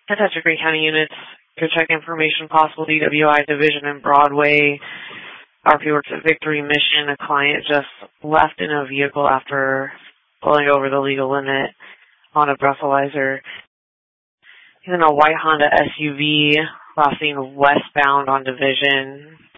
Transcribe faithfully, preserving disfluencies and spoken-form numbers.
Tetra Green County units, good check information, possible D W I division in Broadway. R P works at Victory Mission. A client just left in a vehicle after pulling over the legal limit on a breathalyzer. And then a white Honda S U V, last seen westbound on Division.